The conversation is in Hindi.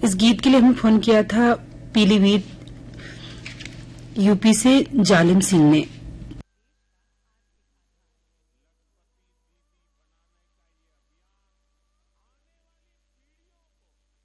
इस गीत के लिए हमें फोन किया था पीलीभीत यूपी से जालिम सिंह ने।